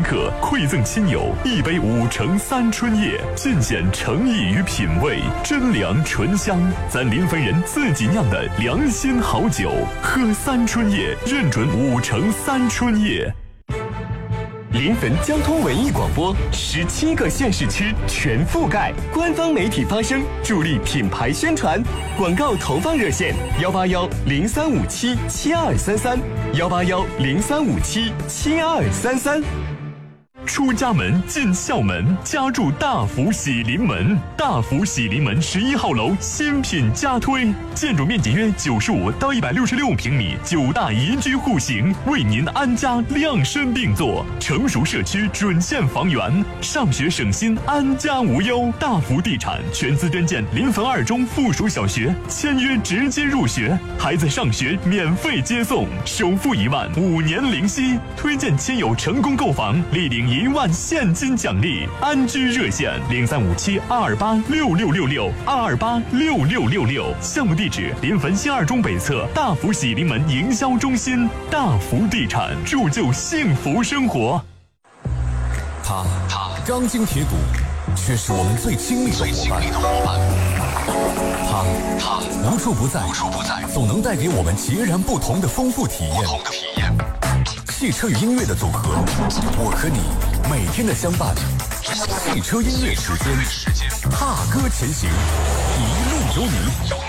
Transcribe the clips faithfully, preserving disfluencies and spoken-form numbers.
客馈赠亲友一杯五橙三春叶，尽显诚意与品味，真粮醇香，咱临汾人自己酿的良心好酒，喝三春叶认准五橙三春叶。 临汾交通文艺广播，十七个县市区全覆盖，官方媒体发声，助力品牌宣传。广告投放热线：幺八幺零三五七七二三三，幺八幺零三五七七二三三。 出家门进校门，家住大福喜临门。大福喜临门十一号楼新品加推，建筑面积约九十五到一百六十六平米，九大宜居户型，为您安家量身定做。成熟社区准线房源，上学省心，安家无忧。大福地产全资捐建临汾二中附属小学，签约直接入学，孩子上学免费接送，首付一万，五年零息。推荐亲友成功购房，立领一万现金奖励。安居热线零三五七二二八六六六六二二八六六六六。项目地址：临汾新二中北侧大福喜临门营销中心。大福地产，铸就幸福生活。 他他钢筋铁骨，却是我们最亲密的伙伴。他他无处不在，无处不在，总能带给我们截然不同的丰富体验。不同的体验。汽车与音乐的组合，我和你每天的相伴。汽车音乐时间，踏歌前行，一路有你。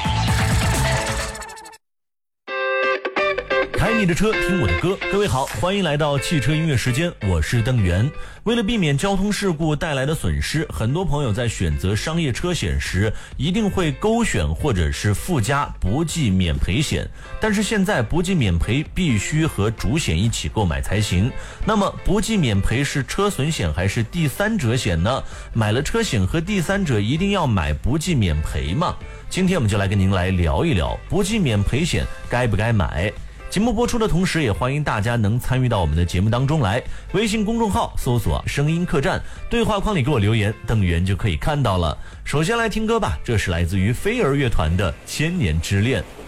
开你的车，听我的歌。各位好，欢迎来到汽车音乐时间，我是邓源。为了避免交通事故带来的损失，很多朋友在选择商业车险时一定会勾选或者是附加不计免赔险，但是现在不计免赔必须和主险一起购买才行。那么不计免赔是车损险还是第三者险呢？买了车险和第三者一定要买不计免赔吗？今天我们就来跟您来聊一聊不计免赔险该不该买。节目播出的同时，也欢迎大家能参与到我们的节目当中来。微信公众号搜索声音客栈，对话框里给我留言，邓源就可以看到了。首先来听歌吧，这是来自于飞儿乐团的《千年之恋》。